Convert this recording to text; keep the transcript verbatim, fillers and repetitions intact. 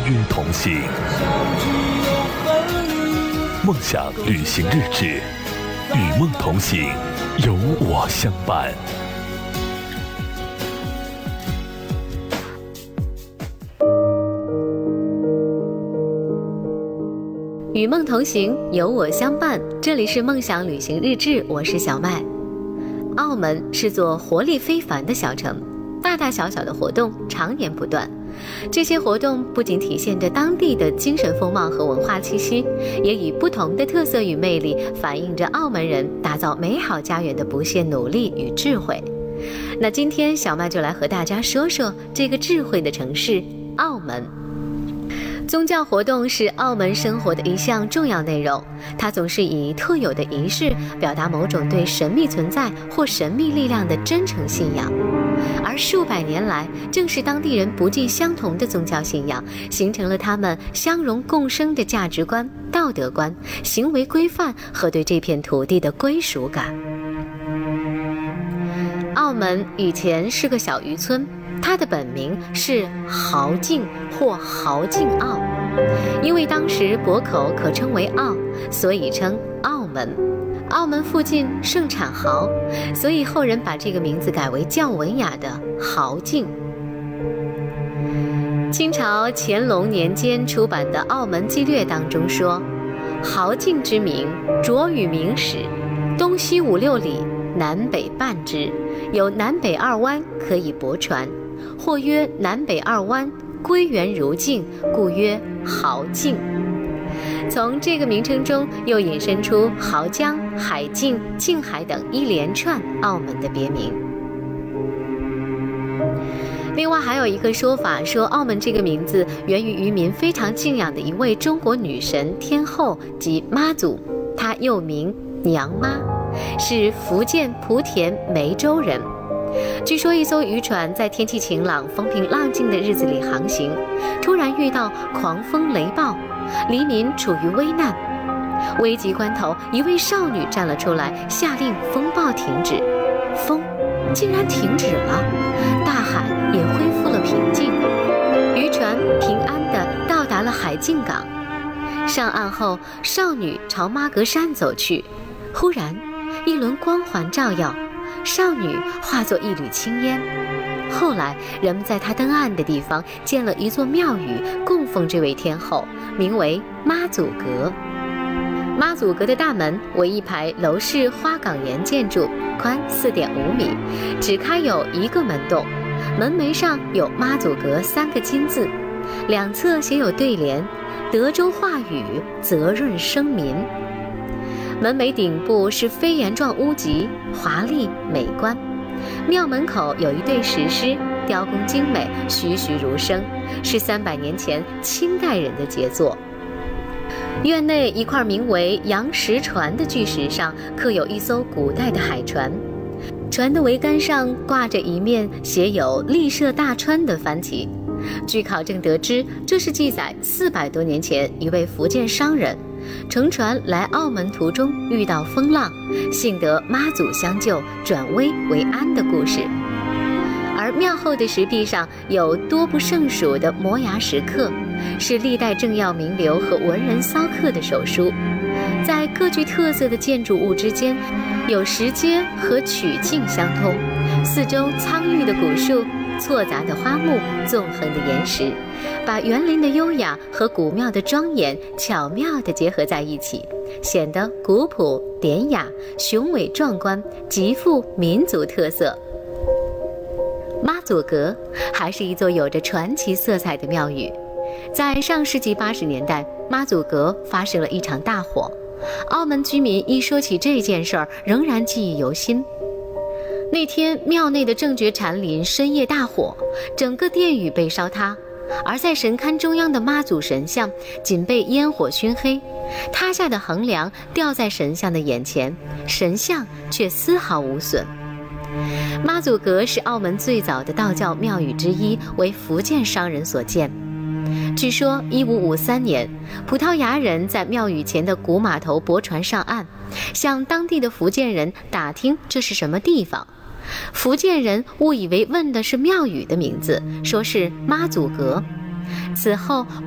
约同行。梦想旅行日志，与梦同行，有我相伴。 与梦同行，有我相伴。这里是梦想旅行日志，我是小麦。澳门是座活力非凡的小城，大大小小的活动常年不断。这些活动不仅体现着当地的精神风貌和文化气息，也以不同的特色与魅力反映着澳门人打造美好家园的不懈努力与智慧。那今天小麦就来和大家说说这个智慧的城市——澳门。宗教活动是澳门生活的一项重要内容，它总是以特有的仪式表达某种对神秘存在或神秘力量的真诚信仰。而数百年来，正是当地人不尽相同的宗教信仰，形成了他们相容共生的价值观、道德观、行为规范和对这片土地的归属感。澳门以前是个小渔村，它的本名是豪境或豪境澳，因为当时泊口可称为澳，所以称澳门。澳门附近盛产蚝，所以后人把这个名字改为较文雅的豪境。清朝乾隆年间出版的《澳门纪略》当中说，豪境之名，着与明史，东西五六里，南北半之，有南北二湾可以泊船，或曰南北二湾，归源如镜，故曰豪境。从这个名称中又引申出濠江、海境、静海等一连串澳门的别名。另外还有一个说法说，澳门这个名字源于渔民非常敬仰的一位中国女神天后及妈祖，她又名娘妈，是福建莆田梅州人。据说一艘渔船在天气晴朗、风平浪静的日子里航行，突然遇到狂风雷暴，黎民处于危难。危急关头，一位少女站了出来，下令风暴停止。风竟然停止了，大海也恢复了平静，渔船平安地到达了海境港。上岸后，少女朝妈阁山走去，忽然一轮光环照耀，少女化作一缕青烟。后来人们在她登岸的地方建了一座庙宇，供奉这位天后，名为妈祖阁。妈祖阁的大门为一排楼式花岗岩建筑，宽 四点五米，只开有一个门洞，门楣上有妈祖阁三个金字，两侧写有对联，德州话语，泽润生民。门楣顶部是飞檐状屋脊，华丽美观。庙门口有一对石狮，雕工精美，栩栩如生，是三百年前清代人的杰作。院内一块名为杨石船的巨石上刻有一艘古代的海船，船的桅杆上挂着一面写有立社大川的帆旗。据考证得知，这是记载四百多年前一位福建商人乘船来澳门途中遇到风浪，幸得妈祖相救，转危为安的故事。而庙后的石壁上有多不胜数的摩崖石刻，是历代政要名流和文人骚客的手书。在各具特色的建筑物之间，有石阶和曲径相通，四周苍郁的古树，错杂的花木，纵横的岩石，把园林的优雅和古庙的庄严巧妙地结合在一起，显得古朴典雅、雄伟壮观，极富民族特色。妈祖阁还是一座有着传奇色彩的庙宇。在上世纪八十年代，妈祖阁发生了一场大火，澳门居民一说起这件事儿，仍然记忆犹新。那天庙内的正觉禅林深夜大火，整个殿宇被烧塌，而在神龛中央的妈祖神像仅被烟火熏黑，塌下的横梁掉在神像的眼前，神像却丝毫无损。妈祖阁是澳门最早的道教庙宇之一，为福建商人所建。据说一五五三年，葡萄牙人在庙宇前的古码头泊船上岸，向当地的福建人打听这是什么地方。福建人误以为问的是庙宇的名字，说是妈祖阁。此后